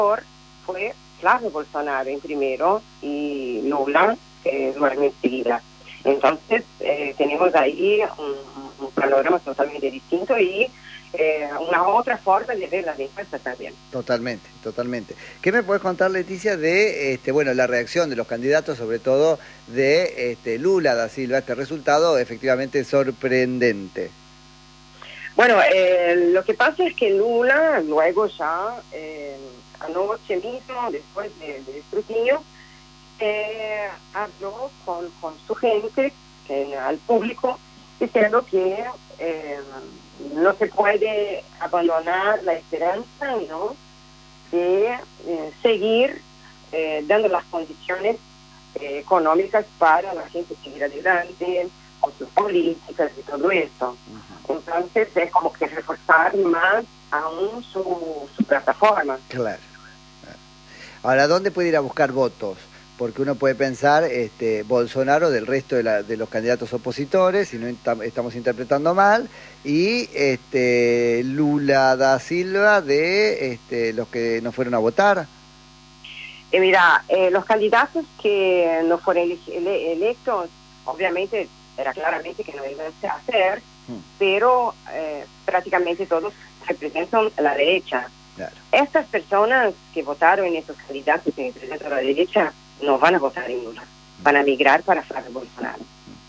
fue Flavio Bolsonaro en primero y Lula luego enseguida. Entonces tenemos ahí un panorama totalmente distinto y una otra forma de ver las encuestas también. Totalmente, totalmente. ¿Qué me puedes contar, Leticia, de la reacción de los candidatos, sobre todo de Lula da Silva, este resultado efectivamente sorprendente? Bueno, lo que pasa es que Lula, luego ya, anoche mismo, después del escrutinio, habló con su gente, al público, diciendo que no se puede abandonar la esperanza, ¿no?, de seguir dando las condiciones económicas para la gente seguir adelante con sus políticas y todo esto. Entonces es como que reforzar más aún su plataforma. Claro. Ahora, ¿dónde puede ir a buscar votos? Porque uno puede pensar Bolsonaro del resto de los candidatos opositores, si no estamos interpretando mal, y Lula da Silva de los que no fueron a votar. Mira, los candidatos que no fueron electos, obviamente era claramente que no iban a hacer, pero prácticamente todos representan la derecha. Claro. Estas personas que votaron en estos candidatos que representan la derecha no van a votar en Lula, van a migrar para Flavio Bolsonaro.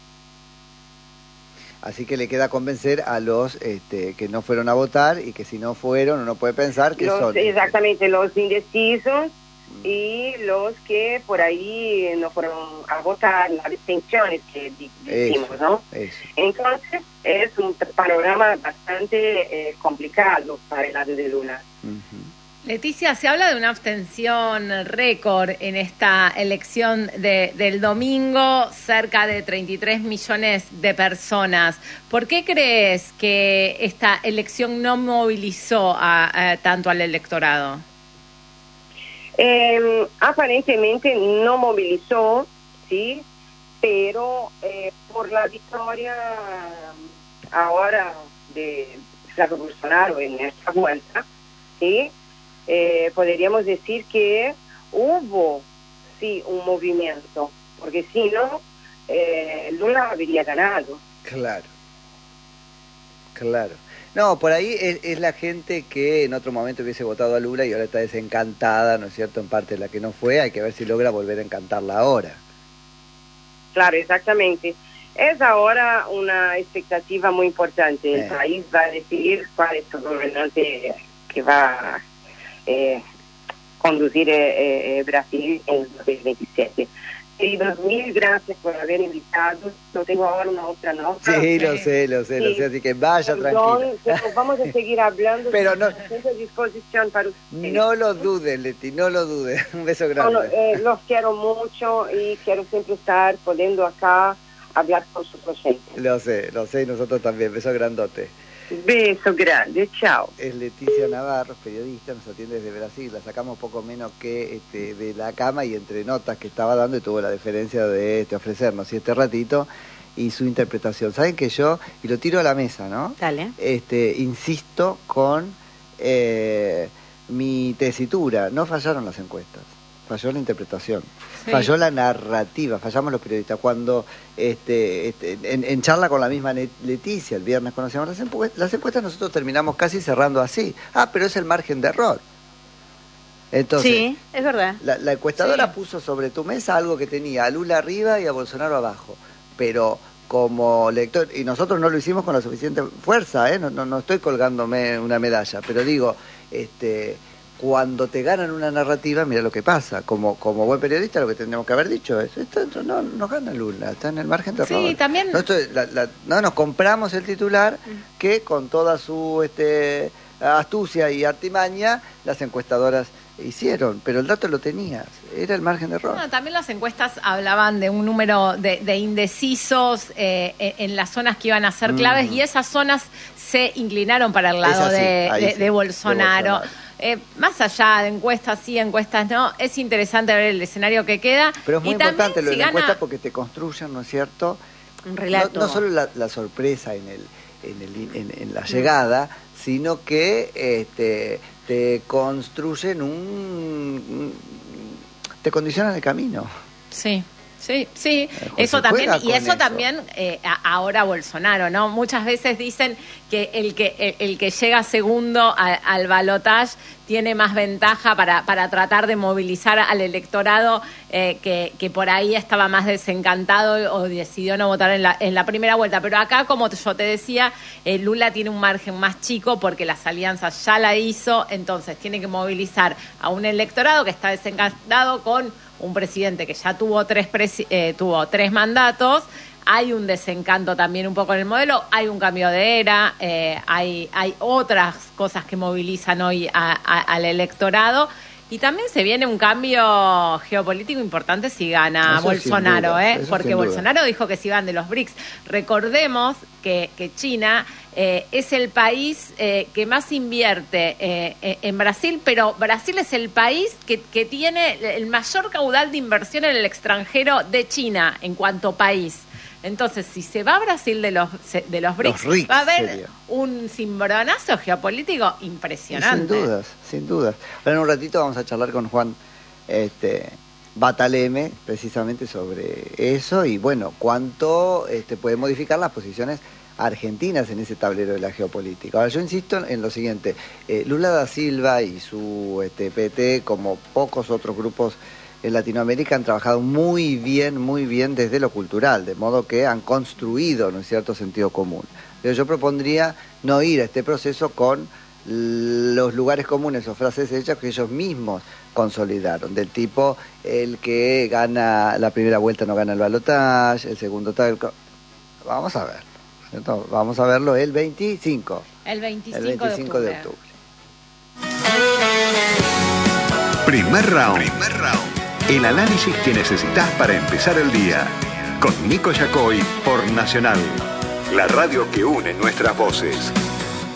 Así que le queda convencer a los que no fueron a votar y que si no fueron, uno puede pensar que son... Exactamente, los indecisos y los que por ahí no fueron a votar, las abstenciones que decimos, ¿no? Eso. Entonces es un panorama bastante complicado para el lado de Lula. Leticia, se habla de una abstención récord en esta elección del domingo, cerca de 33 millones de personas. ¿Por qué crees que esta elección no movilizó tanto al electorado? Aparentemente no movilizó, sí, pero por la victoria ahora de Flavio Bolsonaro en esta vuelta, sí, podríamos decir que hubo, sí, un movimiento, porque si no, Lula habría ganado. Claro. No, por ahí es la gente que en otro momento hubiese votado a Lula y ahora está desencantada, ¿no es cierto?, en parte la que no fue. Hay que ver si logra volver a encantarla ahora. Claro, exactamente. Es ahora una expectativa muy importante. El país va a decidir cuál es el gobernante que va a conducir Brasil en 2027. Queridos, mil gracias por haber invitado. No tengo ahora una otra nota. Sí, lo sé, así que vaya tranquila. Vamos a seguir hablando. Pero no, estoy a disposición para ustedes. No lo dudes, Leti, no lo dudes. Un beso grande. Los quiero mucho y quiero siempre estar pudiendo acá hablar con sus oyentes. Lo sé, y nosotros también. Beso grandote. Beso grande, chao. Es Leticia Navarro, periodista, nos atiende desde Brasil. La sacamos poco menos que de la cama y entre notas que estaba dando y tuvo la deferencia de ofrecernos este ratito y su interpretación. Saben que yo, y lo tiro a la mesa, ¿no? Dale. Insisto con mi tesitura. No fallaron las encuestas, falló la interpretación. Sí. Falló la narrativa, fallamos los periodistas. Cuando en charla con la misma Leticia, el viernes conocíamos las encuestas, nosotros terminamos casi cerrando así. Pero es el margen de error. Entonces, sí, es verdad. La encuestadora puso sobre tu mesa algo que tenía a Lula arriba y a Bolsonaro abajo. Pero como lector, y nosotros no lo hicimos con la suficiente fuerza, no estoy colgándome una medalla, pero digo, cuando te ganan una narrativa, mira lo que pasa. Como buen periodista, lo que tendríamos que haber dicho es: no nos gana Lula, está en el margen de error. Sí, también. No nos compramos el titular que con toda su astucia y artimaña las encuestadoras hicieron, pero el dato lo tenías, era el margen de error. No, también las encuestas hablaban de un número de indecisos en las zonas que iban a ser claves y esas zonas se inclinaron para el lado de Bolsonaro. Más allá de encuestas sí, encuestas no, es interesante ver el escenario que queda. Pero es muy importante lo de la encuesta porque te construyen, ¿no es cierto?, un relato. No solo la sorpresa en la llegada, sino que te te construyen te condicionan el camino. Sí. Sí, eso también, y eso también ahora Bolsonaro, ¿no? Muchas veces dicen que el que llega segundo al balotaje tiene más ventaja para tratar de movilizar al electorado que por ahí estaba más desencantado o decidió no votar en la primera vuelta. Pero acá, como yo te decía, Lula tiene un margen más chico porque las alianzas ya la hizo, entonces tiene que movilizar a un electorado que está desencantado con un presidente que ya tuvo tuvo 3 mandatos. Hay un desencanto también un poco en el modelo, hay un cambio de era, hay otras cosas que movilizan hoy al electorado, y también se viene un cambio geopolítico importante si gana eso Bolsonaro, porque Bolsonaro dijo que si van de los BRICS. Recordemos que China es el país que más invierte en Brasil, pero Brasil es el país que tiene el mayor caudal de inversión en el extranjero de China en cuanto país. Entonces, si se va a Brasil de los BRICS, va a haber un cimbronazo geopolítico impresionante. Y sin dudas. Ahora en un ratito vamos a charlar con Juan Bataleme precisamente sobre eso y bueno, cuánto puede modificar las posiciones argentinas en ese tablero de la geopolítica. Ahora yo insisto en lo siguiente, Lula da Silva y su PT, como pocos otros grupos en Latinoamérica, han trabajado muy bien desde lo cultural, de modo que han construido, ¿no es cierto?, sentido común. Pero yo propondría no ir a este proceso con los lugares comunes o frases hechas que ellos mismos consolidaron, del tipo el que gana la primera vuelta no gana el balotaje, el segundo tal. Vamos a ver, ¿cierto? Vamos a verlo el 25. El 25 de octubre. Primer round. El análisis que necesitas para empezar el día. Con Nico Yacoy por Nacional, la radio que une nuestras voces.